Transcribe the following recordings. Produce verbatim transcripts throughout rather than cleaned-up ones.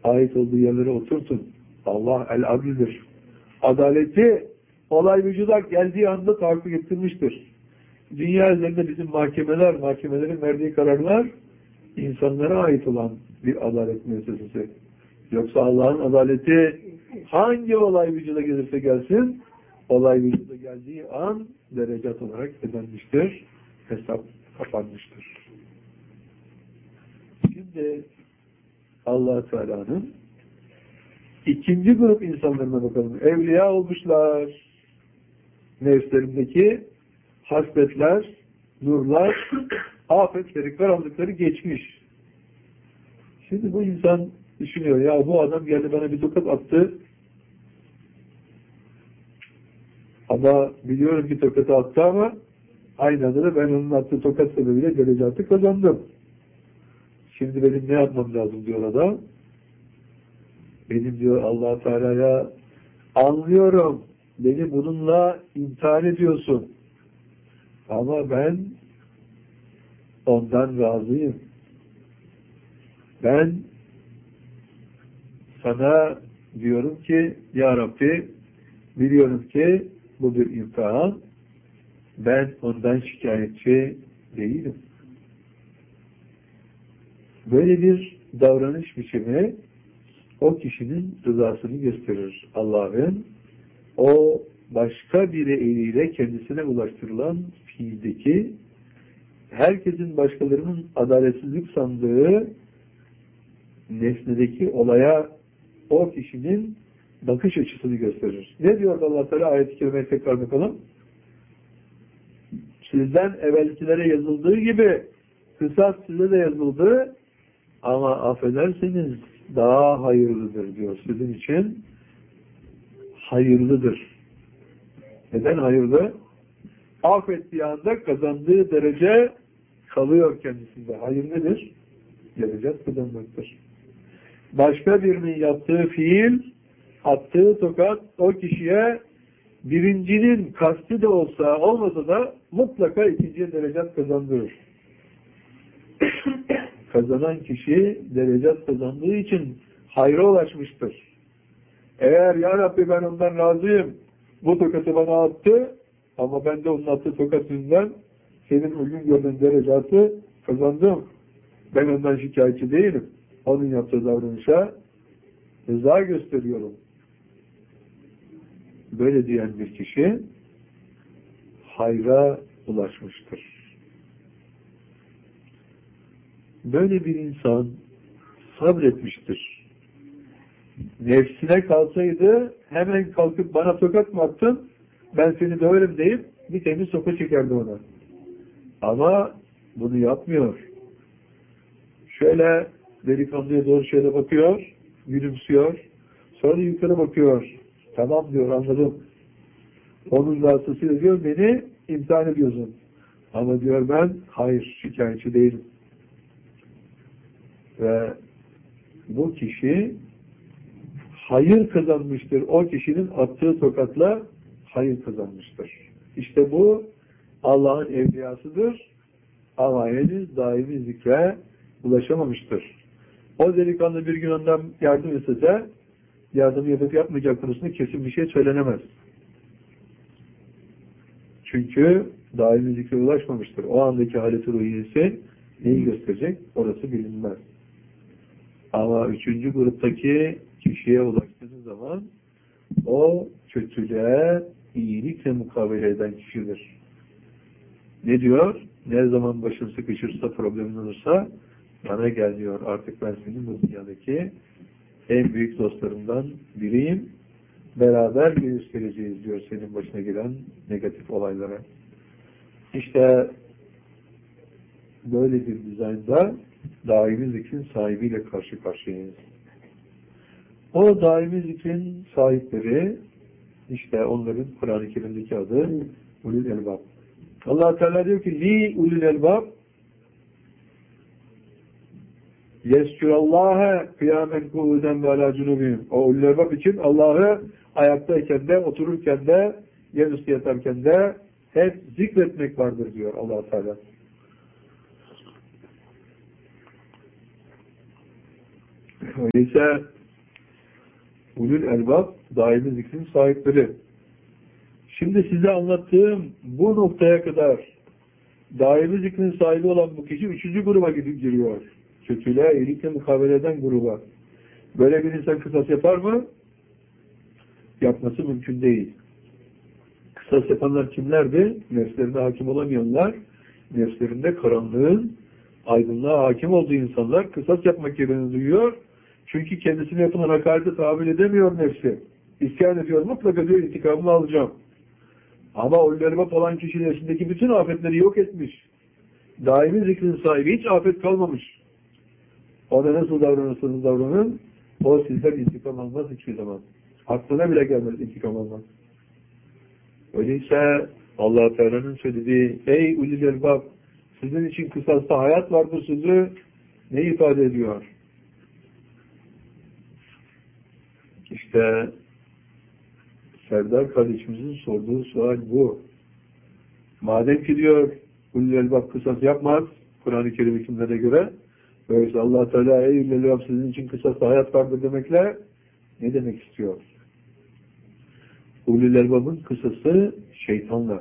ait olduğu yerlere oturtun. Allah el-adildir. Adaleti olay vücuda geldiği anda tahakkuk ettirmiştir. Dünya üzerinde bizim mahkemeler, mahkemelerin verdiği kararlar insanlara ait olan bir adalet müessesesi. Yoksa Allah'ın adaleti hangi olay vücuda gelirse gelsin, olay vücuda geldiği an derecat olarak ödenmiştir, hesap kapanmıştır. Şimdi Allah Teala'nın ikinci grup insanlarına bakalım. Evliya olmuşlar. Nefslerindeki hasletler, nurlar, afetleri, karanlıkları geçmiş. Şimdi bu insan düşünüyor, ya bu adam geldi bana bir tokat attı. Ama biliyorum ki tokatı attı ama aynı anda da ben onun attığı tokat sebebiyle derecatı kazandım. Şimdi benim ne yapmam lazım diyor adam. Benim diyor Allah Teala'ya anlıyorum. Beni bununla imtihan ediyorsun. Ama ben ondan razıyım. Ben sana diyorum ki Ya Rabbi biliyorum ki bu bir imtihan. Ben ondan şikayetçi değilim. Böyle bir davranış biçimi o kişinin rızasını gösterir. Allah'ın o başka bir eliyle kendisine ulaştırılan fiildeki herkesin başkalarının adaletsizlik sandığı nesnedeki olaya o kişinin bakış açısını gösterir. Ne diyor Allah Teala ayet-i kerimeye tekrar bakalım. Sizden evvelkilere yazıldığı gibi kısas size de yazıldı ama affederseniz daha hayırlıdır diyor. Sizin için hayırlıdır. Neden hayırlı? Affettiği anda kazandığı derece kalıyor kendisinde. Hayır nedir? Derecat kazanmaktır. Başka birinin yaptığı fiil, attığı tokat o kişiye birincinin kasti de olsa olmasa da mutlaka ikinciye derecat kazandırır. Kazanan kişi derecat kazandığı için hayra ulaşmıştır. Eğer Ya Rabbi ben ondan razıyım, bu tokatı bana attı ama ben de onun attığı tokat yüzünden senin bugün gördüğün derecatı kazandım. Ben ondan şikayetçi değilim. Onun yaptığı davranışa rıza gösteriyorum. Böyle diyen bir kişi hayra ulaşmıştır. Böyle bir insan sabretmiştir. Nefsine kalsaydı hemen kalkıp bana tokat mı attın, ben seni döverim deyip bir temiz sopa çekerdi ona. Ama bunu yapmıyor. Şöyle delikanlıya doğru şöyle bakıyor, gülümsüyor, sonra yukarı bakıyor. Tamam diyor, anladım. Onun vasıtasıyla diyor, beni imtihan ediyorsun. Ama diyor ben, hayır, şikayetçi değilim. Ve bu kişi hayır kazanmıştır. O kişinin attığı tokatla hayır kazanmıştır. İşte bu Allah'ın evliyasıdır. Ama henüz daimi zikre ulaşamamıştır. O delikanlı bir gün ondan yardım istese, yardım yapıp yapmayacak konusunda kesin bir şey söylenemez. Çünkü daimi zikre ulaşmamıştır. O andaki haleti ruhiyesi neyi gösterecek? Orası bilinmez. Ama üçüncü gruptaki kişiye ulaştığınız zaman o kötülüğe iyilikle mukabele eden kişidir. Ne diyor? Ne zaman başın sıkışırsa, problemin olursa bana gel diyor. Artık ben senin bu dünyadaki en büyük dostlarımdan biriyim. Beraber göstereceğiz diyor senin başına gelen negatif olaylara. İşte böyle bir dizaynda daimi zikrin sahibiyle karşı karşıyayız. O daimi zikrin sahipleri işte onların Kur'an-ı Kerim'deki adı ulul elbab. Allah Teala diyor ki li ulul elbab yeskürallâhe kıyamen kuuden ve alâ cunubihim. O ulul elbab için Allah'ı ayaktayken de, otururken de, yerüstü yatarken de hep zikretmek vardır diyor Allah Teala. Öyleyse ulul elbab daimi zikrin sahipleri. Şimdi size anlattığım bu noktaya kadar daimi zikrin sahibi olan bu kişi üçüncü gruba gidip giriyor. Kötülüğe, iyilikle mukabele eden gruba. Böyle bir insan kısas yapar mı? Yapması mümkün değil. Kısas yapanlar kimlerdi? Nefslerine hakim olamayanlar, nefslerinde karanlığın aydınlığa hakim olduğu insanlar kısas yapmak yerini duyuyor. Çünkü kendisine yapılan hakarete tahammül edemiyor nefsi. İsyan ediyor, mutlaka diyor intikamımı alacağım. Ama ulul elbab olan kişinin içindeki bütün afetleri yok etmiş. Daimi zikrin sahibi, hiç afet kalmamış. Ona nasıl davranırsanız davranın, o sizden intikam almaz hiçbir zaman. Aklına bile gelmez intikam almaz. Öyleyse Allah Teala'nın söylediği, ey ulul elbab, sizin için kısasta hayat vardır sözü ne ifade ediyor? İşte Serdar kardeşimizin sorduğu sual bu. Madem ki diyor ulul elbab kısas yapmaz, Kur'an-ı Kerim hükümlerine göre, böylece Allah Teala ey ulul elbab sizin için kısasta hayat vardır demekle ne demek istiyor? Ulul elbabın kısası şeytanla.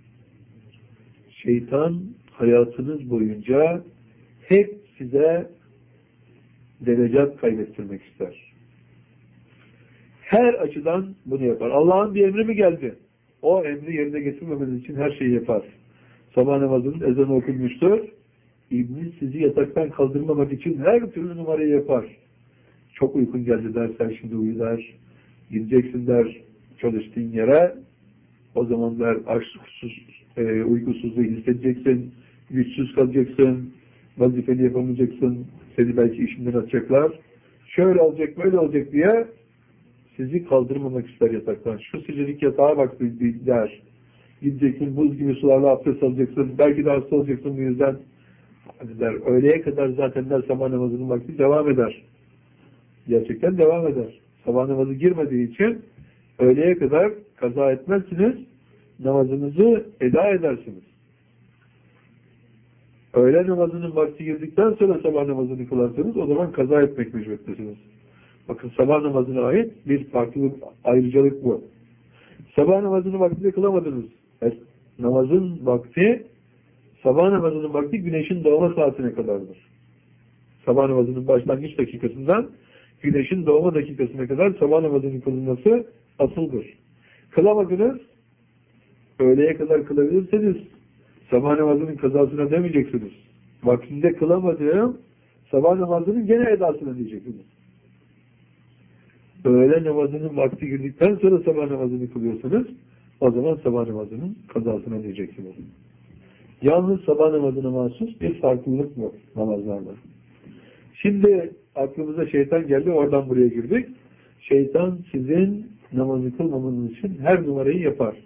Şeytan hayatınız boyunca hep size derecat kaybettirmek ister. Her açıdan bunu yapar. Allah'ın bir emri mi geldi? O emri yerine getirmemeniz için her şeyi yapar. Sabah namazının ezanı okunmuştur. İblis sizi yataktan kaldırmamak için her türlü numarayı yapar. Çok uykun geldi der, sen şimdi uyu der. Gideceksin der çalıştığın yere. O zaman der açlıksız, e, uykusuzluğu hissedeceksin. Güçsüz kalacaksın. Vazifeni yapamayacaksın. Seni belki işinden atacaklar. Şöyle olacak, böyle olacak diye sizi kaldırmamak ister yataktan. Şu sıcacık yatağa bak der. Gideceksin, buz gibi sularla abdest alacaksın. Belki de hasta olacaksın bu yüzden. Hadi der. Öğleye kadar zaten der sabah namazının vakti devam eder. Gerçekten devam eder. Sabah namazı girmediği için öğleye kadar kaza etmezsiniz. Namazınızı eda edersiniz. Öğle namazının vakti girdikten sonra sabah namazını kılarsanız o zaman kaza etmek mecburiyettesiniz. Bakın sabah namazına ait bir farklılık, ayrıcalık bu. Sabah namazını vaktinde kılamadınız. Evet, namazın vakti, sabah namazının vakti güneşin doğma saatine kadardır. Sabah namazının başlangıç dakikasından güneşin doğma dakikasına kadar sabah namazının kılınması asıldır. Kılamadınız, öğleye kadar kılabilirseniz sabah namazının kazasına demeyeceksiniz. Vaktinde kılamadığım sabah namazının gene edasına diyeceksiniz. Öğle namazının vakti girdikten sonra sabah namazını kılıyorsunuz, o zaman sabah namazının kazasına diyeceksiniz. Yalnız sabah namazına mahsus bir farklılık bu namazlarda. Şimdi aklımıza şeytan geldi, oradan buraya girdik. Şeytan sizin namazı kılmamanız için her numarayı yapar.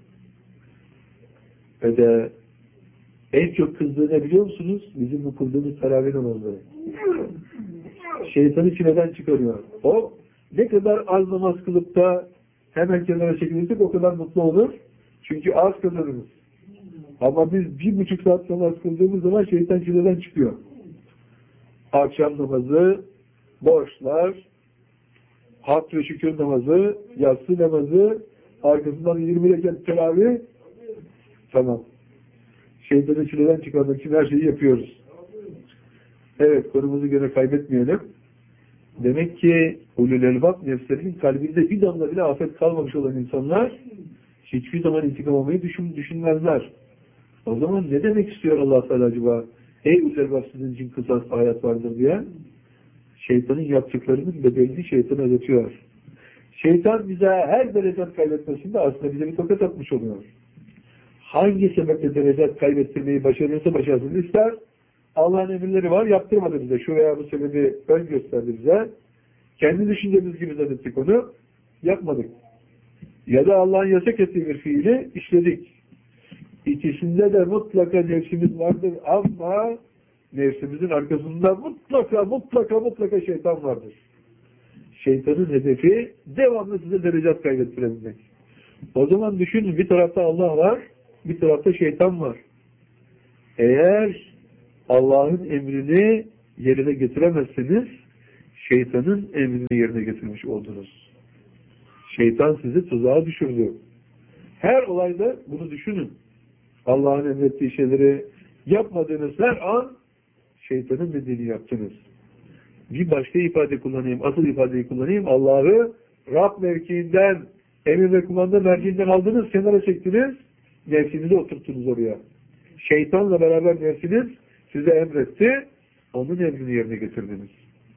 Ve de en çok kızdığı ne biliyor musunuz? Bizim bu kıldığımız teravih namazları. Şeytanı çileden çıkarıyor. O ne kadar az namaz kılıp da hemen kenara çekilirsek o kadar mutlu olur. Çünkü az kılırız. Ama biz bir buçuk saat namaz kıldığımız zaman şeytan çileden çıkıyor. Akşam namazı, borçlar, hamd ve şükür namazı, yatsı namazı, arkasından yirmi rekat teravih. Tamam. Şeytanı çileden çıkarmak için her şeyi yapıyoruz. Evet, konumuzu gene kaybetmeyelim. Demek ki ulul elbab nefslerinin kalbinde bir damla bile afet kalmamış olan insanlar hiçbir zaman intikam almayı düşün, düşünmezler. O zaman ne demek istiyor Allah Teala acaba? Ey ulul elbab sizin için kısas hayat vardır diye. Şeytanın yaptıklarının bedelini şeytan ödetiyor. Şeytan bize her derecet kaybetmesinde aslında bize bir tokat atmış oluyor. Hangi sebeple derecet kaybettirmeyi başarırsa başarsın ister. Allah'ın emirleri var, yaptırmadı bize. Şu veya bu sebebi ön gösterdi bize. Kendi düşüncemiz gibi zannettik onu. Yapmadık. Ya da Allah'ın yasak ettiği bir fiili işledik. İkisinde de mutlaka nefsimiz vardır ama nefsimizin arkasında mutlaka mutlaka mutlaka şeytan vardır. Şeytanın hedefi devamlı size derecat kaybettirebilmek. O zaman düşünün, bir tarafta Allah var, bir tarafta şeytan var. Eğer Allah'ın emrini yerine getiremezseniz şeytanın emrini yerine getirmiş oldunuz. Şeytan sizi tuzağa düşürdü. Her olayda bunu düşünün. Allah'ın emrettiği şeyleri yapmadığınız her an şeytanın dediğini yaptınız. Bir başka ifade kullanayım, asıl ifadeyi kullanayım. Allah'ı Rab mevkiinden, emir ve kumanda merciinden aldınız, kenara çektiniz, nefsinizi oturttunuz oraya. Şeytanla beraber nefsiniz size emretti, onun emrini yerine getirdiniz.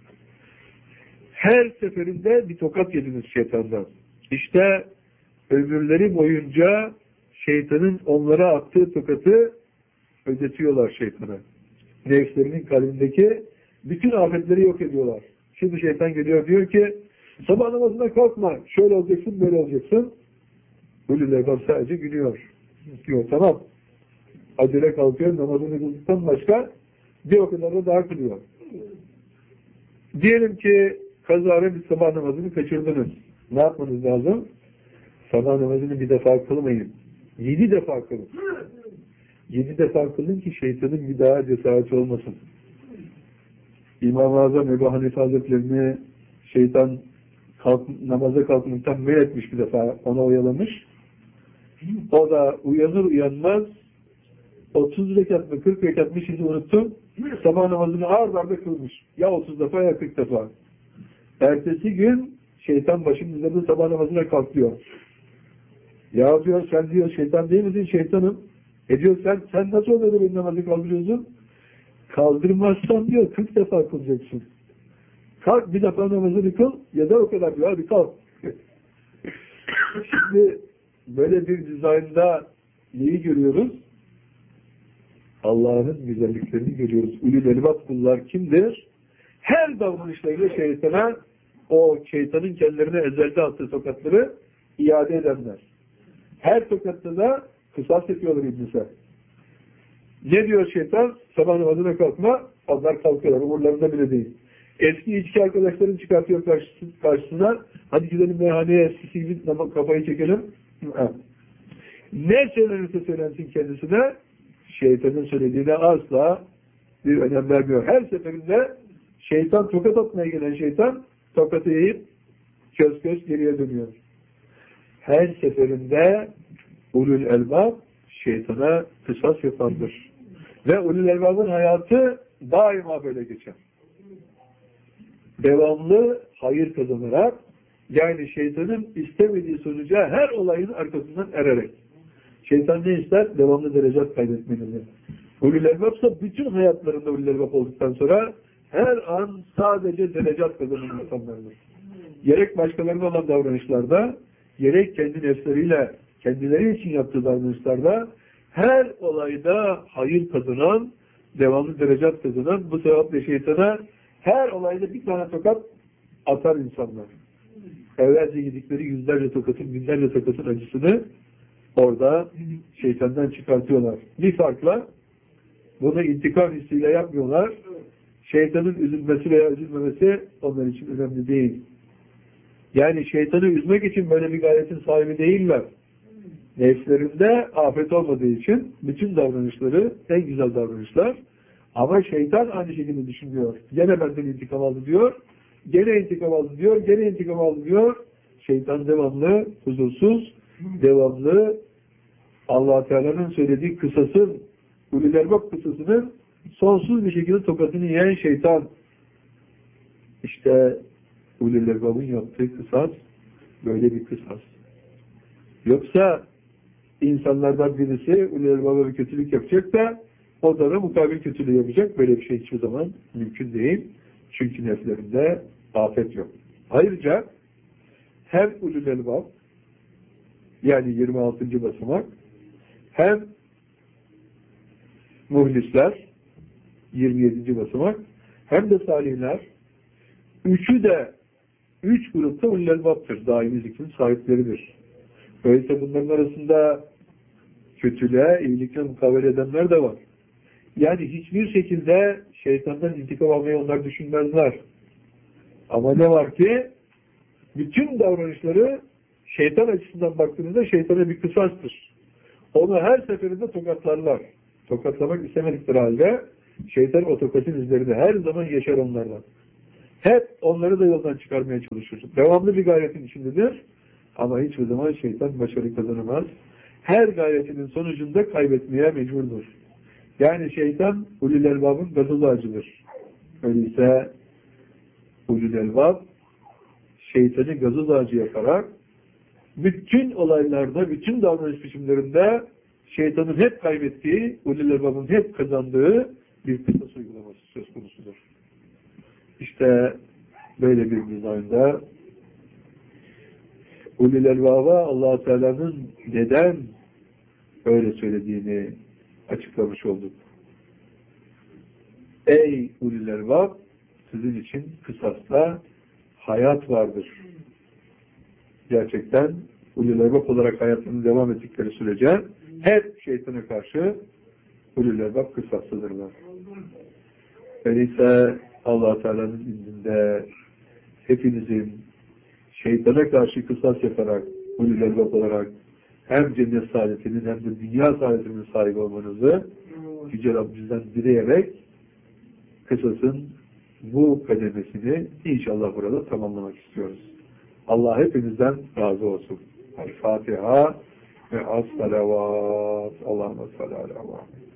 Her seferinde bir tokat yediniz şeytandan. İşte ömürleri boyunca şeytanın onlara attığı tokatı ödetiyorlar şeytana. Nefslerinin kalbindeki bütün afetleri yok ediyorlar. Şimdi şeytan geliyor diyor ki sabah namazına kalkma. Şöyle olacaksın, böyle olacaksın. Ulul Albab sadece gülüyor. Diyor tamam. Acele kalkıyor. Namazını kıldıktan başka bir o kadar da daha kılıyor. Diyelim ki kazara bir sabah namazını kaçırdınız. Ne yapmanız lazım? Sabah namazını bir defa kılmayın. Yedi defa kılın. Yedi defa kılın ki şeytanın bir daha cesareti olmasın. İmam-ı Azam Ebu Hanife Hazretlerini şeytan kalk, namaza kalkmaktan men etmiş bir defa. Ona oyalamış. O da uyanır uyanmaz otuz rekat mı kırk rekat mı şimdi unuttum. Sabah namazını ağır darbe kılmış. Ya otuz defa ya kırk defa. Ertesi gün şeytan başının üzerinde sabah namazına kalkıyor. Ya diyor sen diyor şeytan değil misin? Şeytanım. E diyor sen, sen nasıl oluyor da benim namazı kaldırıyorsun? Kaldırmazsan diyor kırk defa kılacaksın. Kalk bir defa namazını kıl ya da o kadar diyor. Hadi kalk. Şimdi böyle bir dizaynda neyi görüyoruz? Allah'ın güzelliklerini görüyoruz. Ulul Albab kullar kimdir? Her davranışlarıyla şeytana o şeytanın kendilerine ezelde attığı tokatları iade edenler. Her tokatta da kısas yapıyorlar İblis'e. Ne diyor şeytan? Sabah namazına kalkma, onlar kalkıyorlar. Umurlarında bile değil. Eski içki arkadaşların çıkartıyor karşısına. Hadi gidelim meyhaneye, eskisi gibi kafayı çekelim. Ne söylenirse söylensin kendisine, şeytanın söylediğine asla bir önem vermiyor. Her seferinde şeytan, tokat atmaya gelen şeytan, tokatı yiyip köz köz geriye dönüyor. Her seferinde Ulul Albab şeytana kısas yapandır. Ve Ulul Albab'ın hayatı daima böyle geçer. Devamlı hayır kazanarak, yani şeytanın istemediği sonuca her olayın arkasından ererek. Şeytan ne ister? Devamlı derecat kaydetmenizi. Ulul Albab ise bütün hayatlarında Ulul Albab olduktan sonra her an sadece derecat kazanan insanlardır. Gerek başkalarına olan davranışlarda, gerek kendi nefsleriyle kendileri için yaptığı davranışlarda her olayda hayır kazanan, devamlı derecat kazanan, bu sebeple şeytana her olayda bir tane tokat atar insanlar. Evvelce yedikleri yüzlerce tokatın, binlerce tokatın acısını orada şeytandan çıkartıyorlar. Bir farkla bunu intikam hissiyle yapmıyorlar. Şeytanın üzülmesi veya üzülmemesi onlar için önemli değil. Yani şeytanı üzmek için böyle bir gayretin sahibi değiller. Nefslerinde afet olmadığı için bütün davranışları en güzel davranışlar. Ama şeytan aynı şekilde düşünüyor. Gene benden intikam aldı diyor. Gene intikam aldı diyor. Gene intikam aldı diyor. Şeytan devamlı huzursuz, devamlı Allah Teala'nın söylediği kısasın, Ulul Albab kısasının sonsuz bir şekilde tokatını yiyen şeytan. İşte Ulul Albab'ın yaptığı kısas böyle bir kısas. Yoksa insanlardan birisi Ulul Albab'a bir kötülük yapacak da o da mukabil kötülüğü yapacak. Böyle bir şey hiçbir zaman mümkün değil. Çünkü nefslerinde afet yok. Ayrıca hem Ulul Albab yani yirmi altıncı basamak hem muhlisler yirmi yedinci basamak hem de salihler üçü de üç grupta Ulul Albab'tır. Daimi zikrin sahipleridir. Öyleyse bunların arasında kötülüğe, iyilikle mukabele edenler de var. Yani hiçbir şekilde şeytandan intikam almayı onlar düşünmezler. Ama ne var ki bütün davranışları şeytan açısından baktığınızda şeytana bir kısastır. Onu her seferinde tokatlarlar. Tokatlamak istemedikleri halde şeytan o tokatın izlerinde her zaman yaşar onlardan. Hep onları da yoldan çıkarmaya çalışır. Devamlı bir gayretin içindedir. Ama hiçbir zaman şeytan başarı kazanamaz. Her gayretinin sonucunda kaybetmeye mecburdur. Yani şeytan ulul elbabın gazoz ağacıdır. Öyleyse ulul elbab şeytanı gazoz ağacı yaparak bütün olaylarda, bütün davranış biçimlerinde şeytanın hep kaybettiği, ulul elbabın hep kazandığı bir kısas uygulaması söz konusudur. İşte böyle bir dizaynda ulul elbaba Allah-u Teala'nın neden öyle söylediğini açıklamış olduk. Ey ulul elbab, sizin için kısasta hayat vardır. Gerçekten ulul elbab olarak hayatlarını devam ettikleri sürece hep şeytana karşı ulul elbab kısaslıdırlar. Öyleyse Allah-u Teala'nın indinde hepinizin şeytana karşı kısas yaparak ulul elbab olarak hem cennet saadetinin hem de dünya saadetinin sahibi olmanızı Yüce Rabbimizden dileyerek kısasın bu kademesini inşallah burada tamamlamak istiyoruz. Allah hepimizden razı olsun. El-Fatiha ve as-salavat. Allahümme salli ala